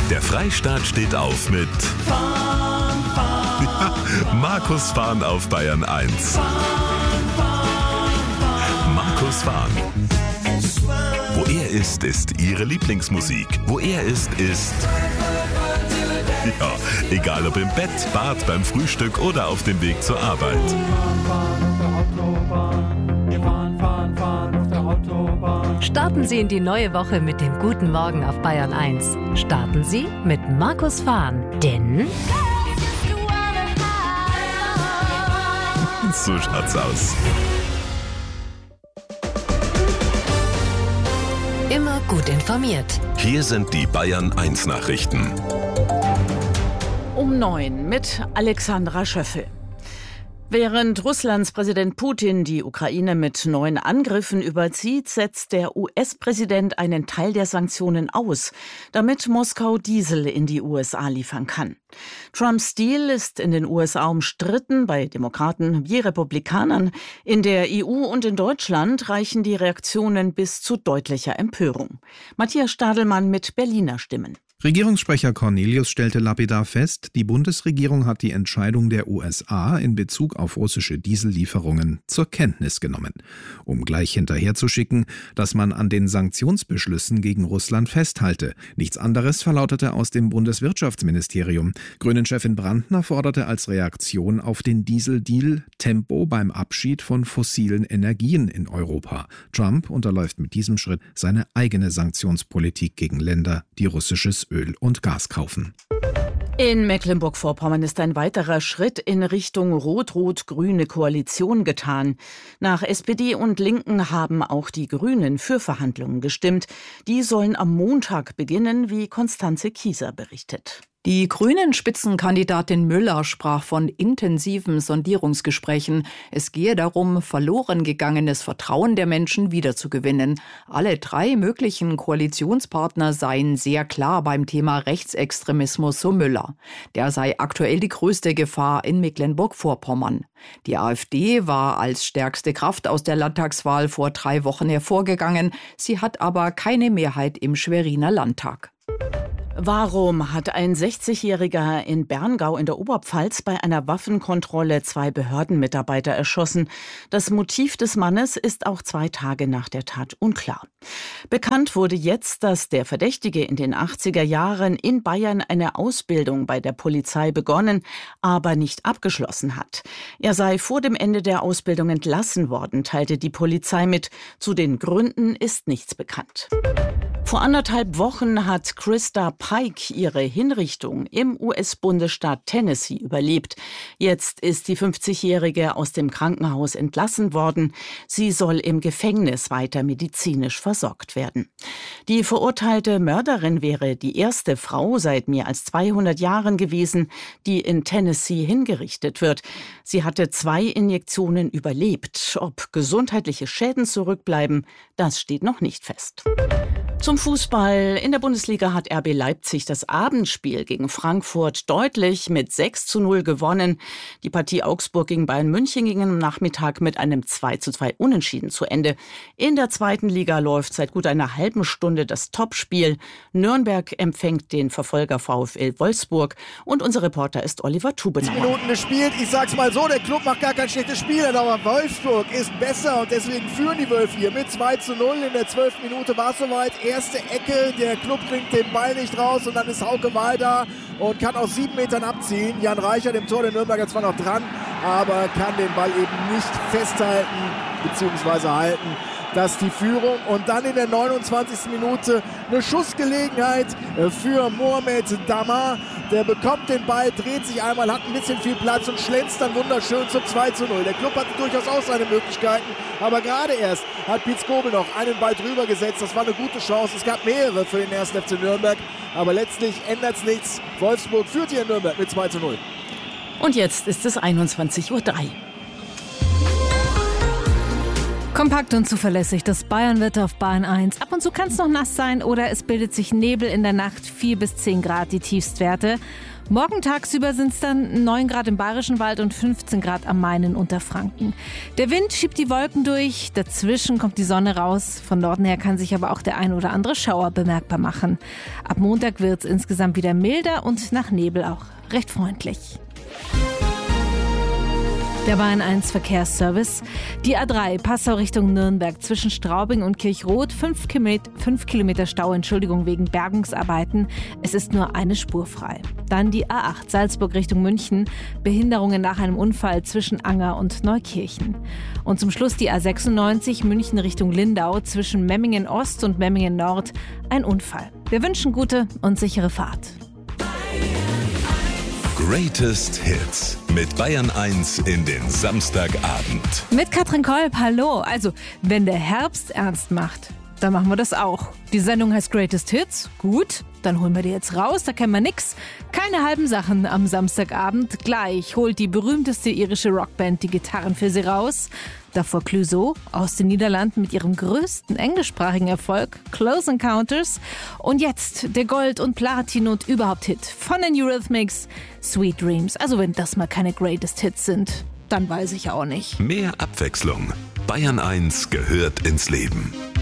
Der Freistaat steht auf mit Markus Fahn auf Bayern 1. Markus Fahn. Wo er ist Ihre Lieblingsmusik. Wo er ist ja, egal ob im Bett, Bad, beim Frühstück oder auf dem Weg zur Arbeit. Starten Sie in die neue Woche mit dem Guten Morgen auf Bayern 1. Starten Sie mit Markus Fahn, denn so schaut's aus. Immer gut informiert. Hier sind die Bayern 1 Nachrichten. Um 9 mit Alexandra Schöffel. Während Russlands Präsident Putin die Ukraine mit neuen Angriffen überzieht, setzt der US-Präsident einen Teil der Sanktionen aus, damit Moskau Diesel in die USA liefern kann. Trumps Deal ist in den USA umstritten, bei Demokraten wie Republikanern. In der EU und in Deutschland reichen die Reaktionen bis zu deutlicher Empörung. Matthias Stadelmann mit Berliner Stimmen. Regierungssprecher Cornelius stellte lapidar fest, die Bundesregierung hat die Entscheidung der USA in Bezug auf russische Diesellieferungen zur Kenntnis genommen, um gleich hinterherzuschicken, dass man an den Sanktionsbeschlüssen gegen Russland festhalte. Nichts anderes verlautete aus dem Bundeswirtschaftsministerium. Grünen-Chefin Brandner forderte als Reaktion auf den Dieseldeal Tempo beim Abschied von fossilen Energien in Europa. Trump unterläuft mit diesem Schritt seine eigene Sanktionspolitik gegen Länder, die russisches Öl und Gas kaufen. In Mecklenburg-Vorpommern ist ein weiterer Schritt in Richtung rot-rot-grüne Koalition getan. Nach SPD und Linken haben auch die Grünen für Verhandlungen gestimmt. Die sollen am Montag beginnen, wie Konstanze Kieser berichtet. Die Grünen-Spitzenkandidatin Müller sprach von intensiven Sondierungsgesprächen. Es gehe darum, verloren gegangenes Vertrauen der Menschen wiederzugewinnen. Alle 3 möglichen Koalitionspartner seien sehr klar beim Thema Rechtsextremismus, so Müller. Der sei aktuell die größte Gefahr in Mecklenburg-Vorpommern. Die AfD war als stärkste Kraft aus der Landtagswahl vor 3 Wochen hervorgegangen. Sie hat aber keine Mehrheit im Schweriner Landtag. Warum hat ein 60-Jähriger in Berngau in der Oberpfalz bei einer Waffenkontrolle 2 Behördenmitarbeiter erschossen? Das Motiv des Mannes ist auch 2 Tage nach der Tat unklar. Bekannt wurde jetzt, dass der Verdächtige in den 80er Jahren in Bayern eine Ausbildung bei der Polizei begonnen, aber nicht abgeschlossen hat. Er sei vor dem Ende der Ausbildung entlassen worden, teilte die Polizei mit. Zu den Gründen ist nichts bekannt. Vor 1,5 Wochen hat Krista Pike ihre Hinrichtung im US-Bundesstaat Tennessee überlebt. Jetzt ist die 50-Jährige aus dem Krankenhaus entlassen worden. Sie soll im Gefängnis weiter medizinisch versorgt werden. Die verurteilte Mörderin wäre die erste Frau seit mehr als 200 Jahren gewesen, die in Tennessee hingerichtet wird. Sie hatte 2 Injektionen überlebt. Ob gesundheitliche Schäden zurückbleiben, das steht noch nicht fest. Zum Fußball. In der Bundesliga hat RB Leipzig das Abendspiel gegen Frankfurt deutlich mit 6:0 gewonnen. Die Partie Augsburg gegen Bayern München ging am Nachmittag mit einem 2:2 Unentschieden zu Ende. In der 2. Liga läuft seit gut einer halben Stunde das Topspiel. Nürnberg empfängt den Verfolger VfL Wolfsburg und unser Reporter ist Oliver Tubenauer. 10 Minuten gespielt. Ich sag's mal so, der Club macht gar kein schlechtes Spiel, aber Wolfsburg ist besser und deswegen führen die Wölfe hier mit 2:0. In der 12. Minute war es soweit. Erste Ecke, der Club kriegt den Ball nicht raus und dann ist Hauke Wahl da und kann aus 7 Metern abziehen. Jan Reichert im Tor der Nürnberger zwar noch dran, aber kann den Ball eben nicht festhalten bzw. halten. Das ist die Führung und dann in der 29. Minute eine Schussgelegenheit für Mohamed Damar. Der bekommt den Ball, dreht sich einmal, hat ein bisschen viel Platz und schlänzt dann wunderschön zum 2:0. Der Club hatte durchaus auch seine Möglichkeiten, aber gerade erst hat Piet Skobel noch einen Ball drüber gesetzt. Das war eine gute Chance. Es gab mehrere für den 1. FC Nürnberg, aber letztlich ändert es nichts. Wolfsburg führt hier in Nürnberg mit 2:0. Und jetzt ist es 21:03 Uhr. Kompakt und zuverlässig, das Bayernwetter auf Bayern 1. Ab und zu kann es noch nass sein oder es bildet sich Nebel in der Nacht, 4 bis 10 Grad die Tiefstwerte. Morgen tagsüber sind es dann 9 Grad im Bayerischen Wald und 15 Grad am Main in Unterfranken. Der Wind schiebt die Wolken durch, dazwischen kommt die Sonne raus. Von Norden her kann sich aber auch der ein oder andere Schauer bemerkbar machen. Ab Montag wird es insgesamt wieder milder und nach Nebel auch recht freundlich. Der Bayern 1 Verkehrsservice. Die A3 Passau Richtung Nürnberg zwischen Straubing und Kirchroth. 5 Kilometer Stau, wegen Bergungsarbeiten. Es ist nur eine Spur frei. Dann die A8 Salzburg Richtung München. Behinderungen nach einem Unfall zwischen Anger und Neukirchen. Und zum Schluss die A96 München Richtung Lindau zwischen Memmingen Ost und Memmingen Nord. Ein Unfall. Wir wünschen gute und sichere Fahrt. Greatest Hits mit Bayern 1 in den Samstagabend. Mit Katrin Kolb, hallo. Also, wenn der Herbst ernst macht, dann machen wir das auch. Die Sendung heißt Greatest Hits. Gut, dann holen wir die jetzt raus, da kennen wir nix. Keine halben Sachen am Samstagabend. Gleich holt die berühmteste irische Rockband die Gitarren für sie raus. Davor Clouseau aus den Niederlanden mit ihrem größten englischsprachigen Erfolg, Close Encounters. Und jetzt der Gold- und Platin- und überhaupt Hit von den Eurythmics, Sweet Dreams. Also wenn das mal keine Greatest Hits sind, dann weiß ich auch nicht. Mehr Abwechslung. Bayern 1 gehört ins Leben.